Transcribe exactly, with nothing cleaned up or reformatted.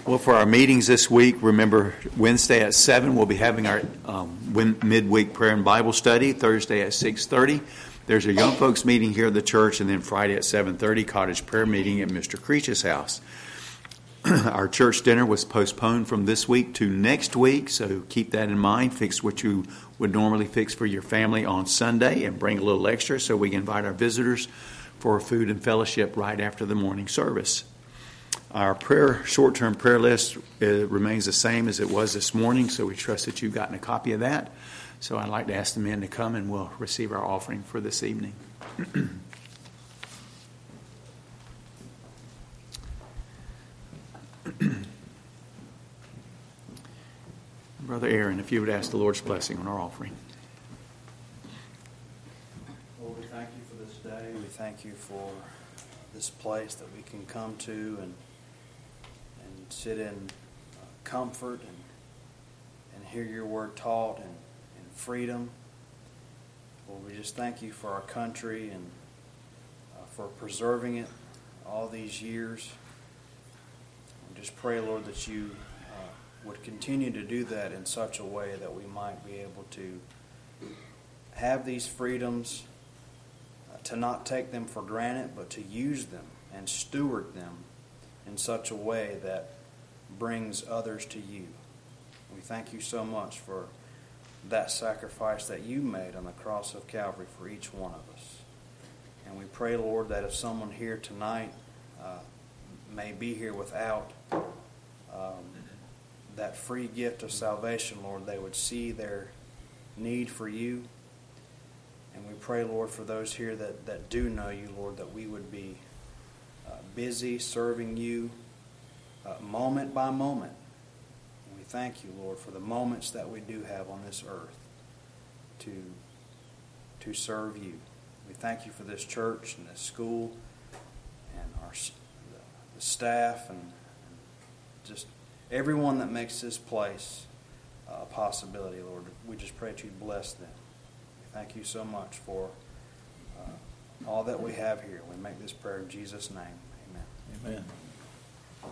Well, for our meetings this week, remember Wednesday at seven, we'll be having our um, midweek prayer and Bible study. Thursday at six thirty, there's a young folks meeting here at the church, and then Friday at seven thirty, cottage prayer meeting at Mister Creech's house. Our church dinner was postponed from this week to next week, so keep that in mind. Fix what you would normally fix for your family on Sunday and bring a little extra so we can invite our visitors for food and fellowship right after the morning service. Our prayer, short-term prayer list uh, remains the same as it was this morning, so we trust that you've gotten a copy of that. So I'd like to ask the men to come and we'll receive our offering for this evening. Brother Aaron, if you would ask the Lord's blessing on our offering. Lord, we thank you for this day. We thank you for this place that we can come to and and sit in uh, comfort and and hear your word taught and, and freedom. Lord, we just thank you for our country and uh, for preserving it all these years. We just pray, Lord, that you uh, would continue to do that in such a way that we might be able to have these freedoms, uh, to not take them for granted, but to use them and steward them in such a way that brings others to you. We thank you so much for that sacrifice that you made on the cross of Calvary for each one of us. And we pray, Lord, that if someone here tonight uh, may be here without um, that free gift of salvation, Lord, they would see their need for you. And we pray, Lord, for those here that, that do know you, Lord, that we would be uh, busy serving you uh, moment by moment. And we thank you, Lord, for the moments that we do have on this earth to, to serve you. We thank you for this church and this school and our the, the staff and, and just everyone that makes this place a possibility, Lord. We just pray that you bless them. Thank you so much for uh, all that we have here. We make this prayer in Jesus' name. Amen. Amen.